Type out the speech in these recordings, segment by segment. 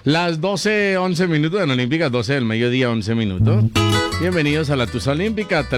Las 12:11 en Olímpica, 12 del mediodía, 11 minutos. Bienvenidos a la Tusa Olímpica,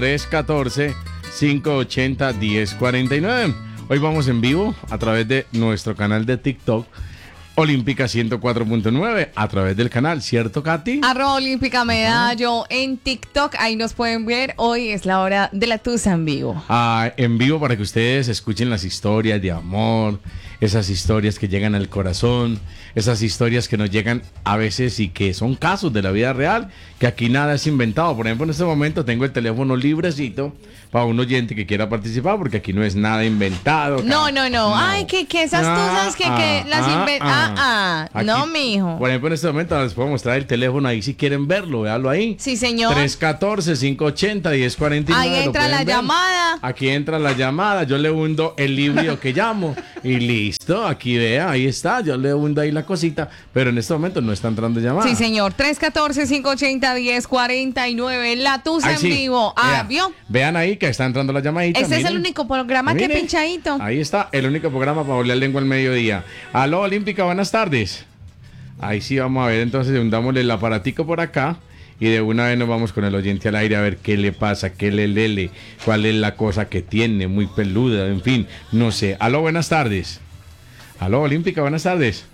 314-580-1049. Hoy vamos en vivo a través de nuestro canal de TikTok, Olímpica 104.9, a través del canal, ¿cierto, Katy? @Olímpica Medallo en TikTok, ahí nos pueden ver. Hoy es la hora de la Tusa en vivo. En vivo para que ustedes escuchen las historias de amor, esas historias que llegan al corazón, esas historias que nos llegan a veces y que son casos de la vida real, que aquí nada es inventado. Por ejemplo, en este momento tengo el teléfono librecito para un oyente que quiera participar, porque aquí no es nada inventado. No. Ay, que esas tusas que las inventan. No, mijo. Por ejemplo, en este momento les puedo mostrar el teléfono ahí si quieren verlo, véalo ahí. Sí, señor. 314-580-1049. Ahí entra la llamada. Aquí entra la llamada, yo le hundo el libro que llamo y listo, aquí vea, ahí está, yo le hundo ahí la cosita, pero en este momento no está entrando llamada. Sí, señor. 314-580-1049, la Tusa en vivo. ¿Vio? Vean ahí que está entrando la llamadita. Este es el único programa que pinchadito. Ahí está, el único programa para volver lengua al mediodía. Aló, Olímpica, buenas tardes. Ahí sí, vamos a ver, entonces hundámosle el aparatico por acá y de una vez nos vamos con el oyente al aire a ver qué le pasa, qué le lele, cuál es la cosa que tiene, muy peluda, en fin, no sé. Aló, buenas tardes. Aló, Olímpica, buenas tardes.